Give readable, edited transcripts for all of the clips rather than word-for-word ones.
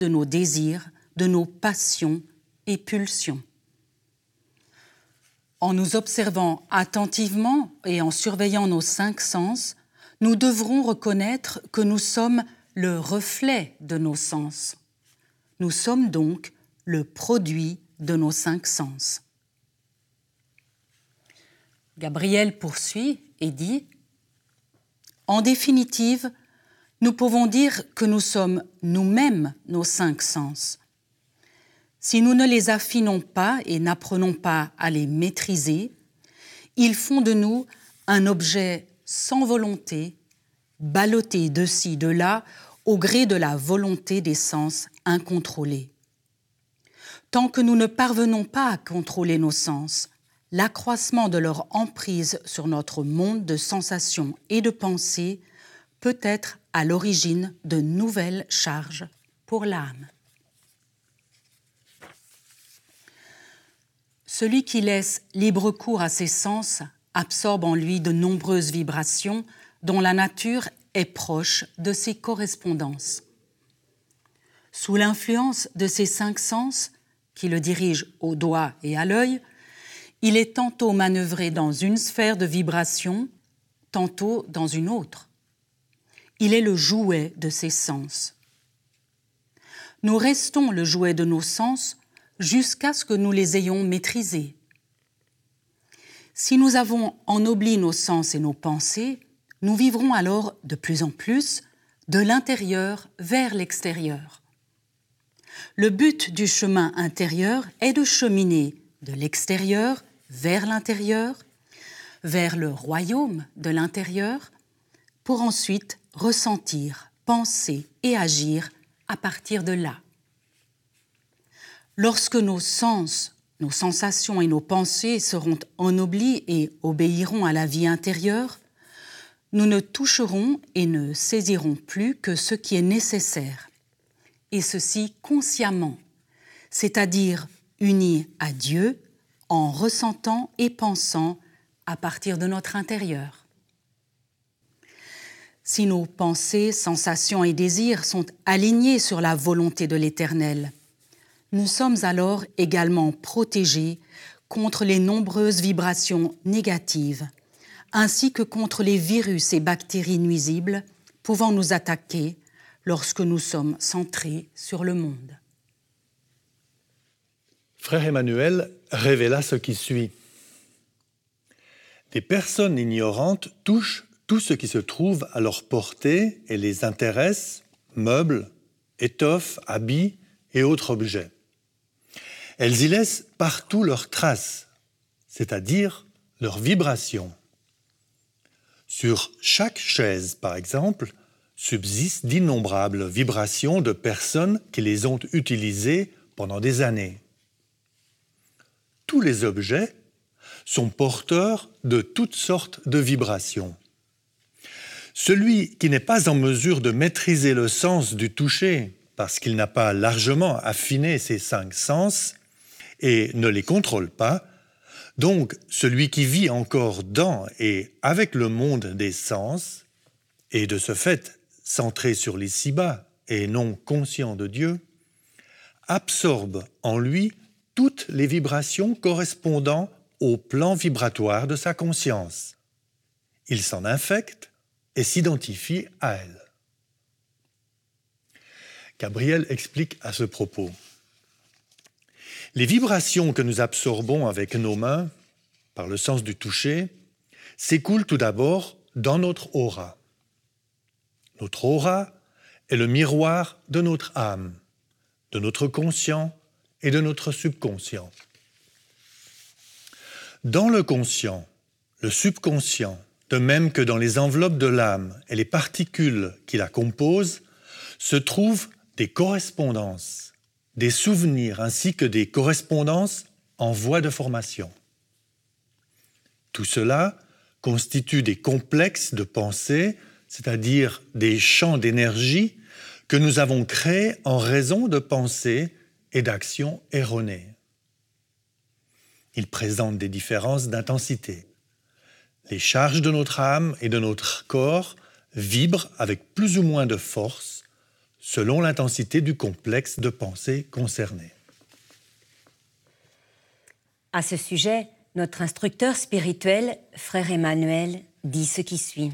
de nos désirs, de nos passions et pulsions. En nous observant attentivement et en surveillant nos 5 sens, nous devrons reconnaître que nous sommes le reflet de nos sens. Nous sommes donc le produit de nos 5 sens. Gabriel poursuit et dit « En définitive, nous pouvons dire que nous sommes nous-mêmes nos 5 sens. Si nous ne les affinons pas et n'apprenons pas à les maîtriser, ils font de nous un objet sans volonté, ballotté de ci, de là, au gré de la volonté des sens incontrôlés. Tant que nous ne parvenons pas à contrôler nos sens, l'accroissement de leur emprise sur notre monde de sensations et de pensées peut être à l'origine de nouvelles charges pour l'âme. Celui qui laisse libre cours à ses sens absorbe en lui de nombreuses vibrations dont la nature est proche de ses correspondances. Sous l'influence de ces 5 sens, qui le dirigent au doigt et à l'œil, il est tantôt manœuvré dans une sphère de vibration, tantôt dans une autre. Il est le jouet de ses sens. Nous restons le jouet de nos sens jusqu'à ce que nous les ayons maîtrisés. Si nous avons ennobli nos sens et nos pensées, nous vivrons alors de plus en plus de l'intérieur vers l'extérieur. Le but du chemin intérieur est de cheminer de l'extérieur vers l'intérieur, vers le royaume de l'intérieur, pour ensuite ressentir, penser et agir à partir de là. Lorsque nos sens, nos sensations et nos pensées seront ennoblis et obéiront à la vie intérieure, nous ne toucherons et ne saisirons plus que ce qui est nécessaire, et ceci consciemment, c'est-à-dire unis à Dieu en ressentant et pensant à partir de notre intérieur. Si nos pensées, sensations et désirs sont alignés sur la volonté de l'Éternel, nous sommes alors également protégés contre les nombreuses vibrations négatives, ainsi que contre les virus et bactéries nuisibles pouvant nous attaquer lorsque nous sommes centrés sur le monde. Frère Emmanuel révéla ce qui suit. Des personnes ignorantes touchent tout ce qui se trouve à leur portée et les intéresse, meubles, étoffes, habits et autres objets. Elles y laissent partout leurs traces, c'est-à-dire leurs vibrations. Sur chaque chaise, par exemple, subsistent d'innombrables vibrations de personnes qui les ont utilisées pendant des années. Tous les objets sont porteurs de toutes sortes de vibrations. Celui qui n'est pas en mesure de maîtriser le sens du toucher parce qu'il n'a pas largement affiné ses 5 sens et ne les contrôle pas, donc celui qui vit encore dans et avec le monde des sens, et de ce fait centré sur l'ici-bas et non conscient de Dieu, absorbe en lui toutes les vibrations correspondant au plan vibratoire de sa conscience. Il s'en infecte et s'identifie à elle. Gabriel explique à ce propos. Les vibrations que nous absorbons avec nos mains, par le sens du toucher, s'écoulent tout d'abord dans notre aura. Notre aura est le miroir de notre âme, de notre conscient et de notre subconscient. Dans le conscient, le subconscient, de même que dans les enveloppes de l'âme et les particules qui la composent, se trouvent des correspondances, des souvenirs ainsi que des correspondances en voie de formation. Tout cela constitue des complexes de pensée, c'est-à-dire des champs d'énergie que nous avons créés en raison de pensées et d'actions erronées. Ils présentent des différences d'intensité. Les charges de notre âme et de notre corps vibrent avec plus ou moins de force selon l'intensité du complexe de pensée concerné. À ce sujet, notre instructeur spirituel, frère Emmanuel, dit ce qui suit.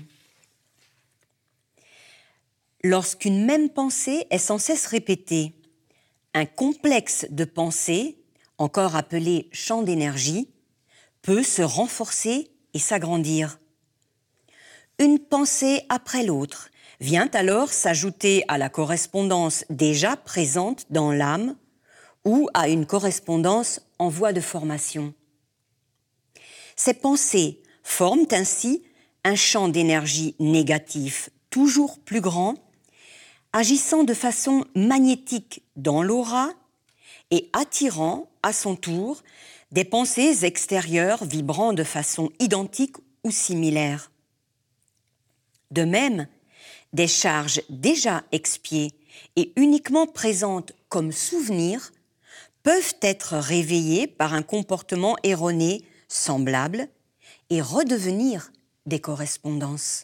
Lorsqu'une même pensée est sans cesse répétée, un complexe de pensée, encore appelé champ d'énergie, peut se renforcer et s'agrandir. Une pensée après l'autre vient alors s'ajouter à la correspondance déjà présente dans l'âme ou à une correspondance en voie de formation. Ces pensées forment ainsi un champ d'énergie négatif toujours plus grand, agissant de façon magnétique dans l'aura et attirant à son tour des pensées extérieures vibrant de façon identique ou similaire. De même, des charges déjà expiées et uniquement présentes comme souvenirs peuvent être réveillées par un comportement erroné semblable et redevenir des correspondances.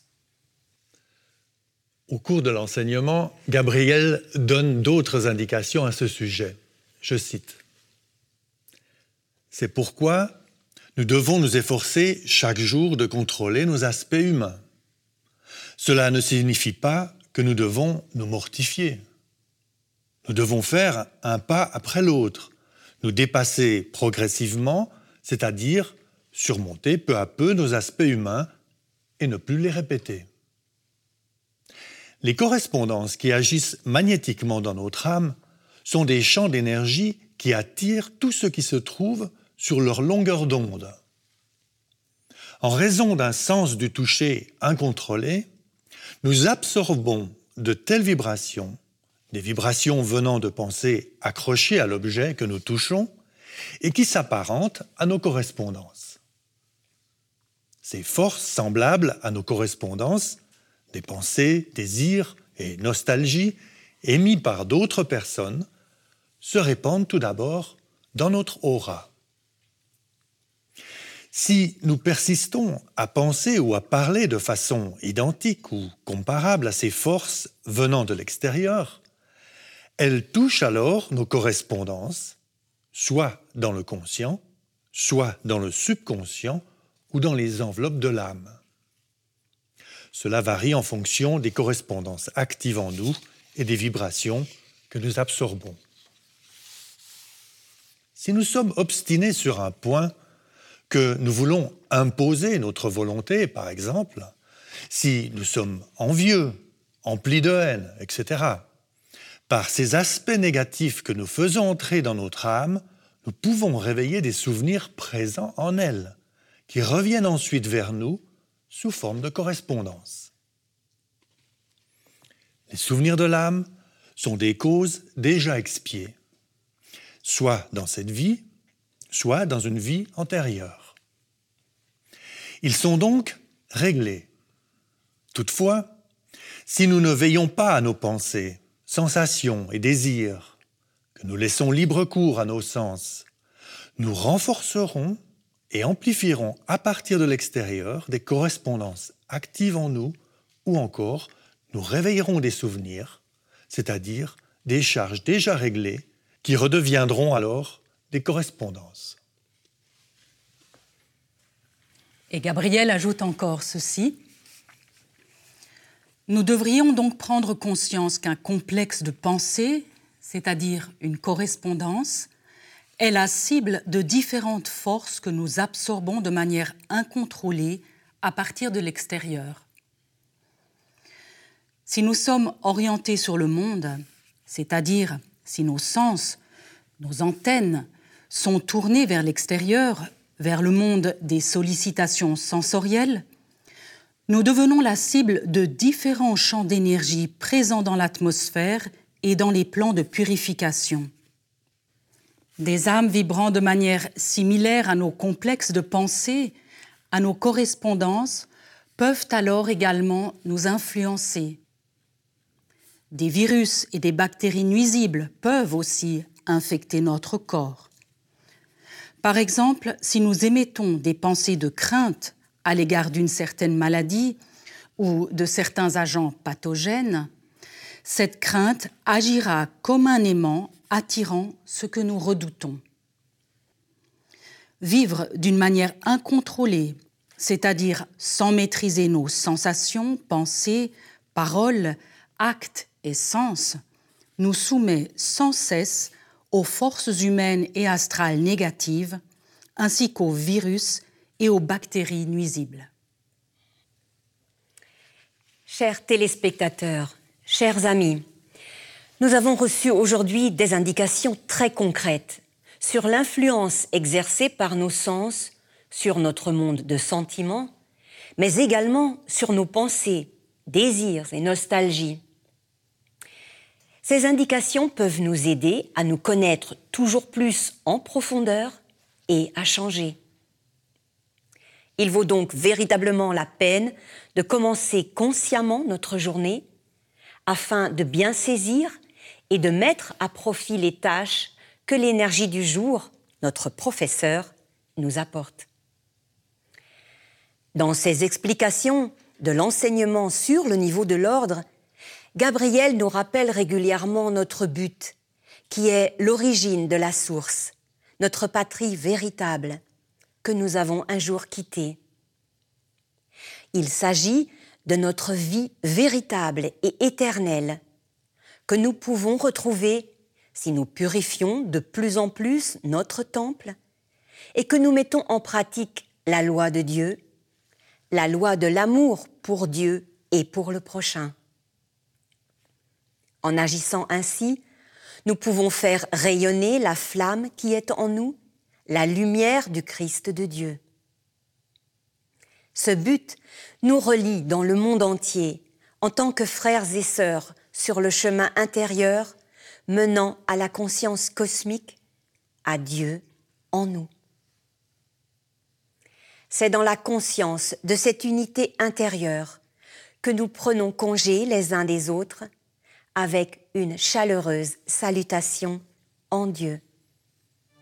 Au cours de l'enseignement, Gabriel donne d'autres indications à ce sujet. Je cite. « C'est pourquoi nous devons nous efforcer chaque jour de contrôler nos aspects humains. Cela ne signifie pas que nous devons nous mortifier. Nous devons faire un pas après l'autre, nous dépasser progressivement, c'est-à-dire surmonter peu à peu nos aspects humains et ne plus les répéter. Les correspondances qui agissent magnétiquement dans notre âme sont des champs d'énergie qui attirent tout ce qui se trouve sur leur longueur d'onde. En raison d'un sens du toucher incontrôlé, nous absorbons de telles vibrations, des vibrations venant de pensées accrochées à l'objet que nous touchons et qui s'apparentent à nos correspondances. Ces forces semblables à nos correspondances, des pensées, désirs et nostalgies émis par d'autres personnes, se répandent tout d'abord dans notre aura. Si nous persistons à penser ou à parler de façon identique ou comparable à ces forces venant de l'extérieur, elles touchent alors nos correspondances, soit dans le conscient, soit dans le subconscient ou dans les enveloppes de l'âme. Cela varie en fonction des correspondances actives en nous et des vibrations que nous absorbons. Si nous sommes obstinés sur un point, que nous voulons imposer notre volonté, par exemple, si nous sommes envieux, emplis de haine, etc., par ces aspects négatifs que nous faisons entrer dans notre âme, nous pouvons réveiller des souvenirs présents en elle, qui reviennent ensuite vers nous sous forme de correspondance. Les souvenirs de l'âme sont des causes déjà expiées, soit dans cette vie, soit dans une vie antérieure. Ils sont donc réglés. Toutefois, si nous ne veillons pas à nos pensées, sensations et désirs, que nous laissons libre cours à nos sens, nous renforcerons et amplifierons à partir de l'extérieur des correspondances actives en nous ou encore nous réveillerons des souvenirs, c'est-à-dire des charges déjà réglées qui redeviendront alors des correspondances. Et Gabriel ajoute encore ceci. Nous devrions donc prendre conscience qu'un complexe de pensée, c'est-à-dire une correspondance, est la cible de différentes forces que nous absorbons de manière incontrôlée à partir de l'extérieur. Si nous sommes orientés sur le monde, c'est-à-dire si nos sens, nos antennes sont tournés vers l'extérieur, vers le monde des sollicitations sensorielles, nous devenons la cible de différents champs d'énergie présents dans l'atmosphère et dans les plans de purification. Des âmes vibrant de manière similaire à nos complexes de pensée, à nos correspondances, peuvent alors également nous influencer. Des virus et des bactéries nuisibles peuvent aussi infecter notre corps. Par exemple, si nous émettons des pensées de crainte à l'égard d'une certaine maladie ou de certains agents pathogènes, cette crainte agira comme un aimant attirant ce que nous redoutons. Vivre d'une manière incontrôlée, c'est-à-dire sans maîtriser nos sensations, pensées, paroles, actes et sens, nous soumet sans cesse aux forces humaines et astrales négatives, ainsi qu'aux virus et aux bactéries nuisibles. Chers téléspectateurs, chers amis, nous avons reçu aujourd'hui des indications très concrètes sur l'influence exercée par nos sens sur notre monde de sentiments, mais également sur nos pensées, désirs et nostalgies. Ces indications peuvent nous aider à nous connaître toujours plus en profondeur et à changer. Il vaut donc véritablement la peine de commencer consciemment notre journée afin de bien saisir et de mettre à profit les tâches que l'énergie du jour, notre professeur, nous apporte. Dans ses explications de l'enseignement sur le niveau de l'ordre, Gabriel nous rappelle régulièrement notre but, qui est l'origine de la source, notre patrie véritable, que nous avons un jour quittée. Il s'agit de notre vie véritable et éternelle, que nous pouvons retrouver si nous purifions de plus en plus notre temple et que nous mettons en pratique la loi de Dieu, la loi de l'amour pour Dieu et pour le prochain. En agissant ainsi, nous pouvons faire rayonner la flamme qui est en nous, la lumière du Christ de Dieu. Ce but nous relie dans le monde entier en tant que frères et sœurs sur le chemin intérieur menant à la conscience cosmique, à Dieu en nous. C'est dans la conscience de cette unité intérieure que nous prenons congé les uns des autres avec une chaleureuse salutation en Dieu.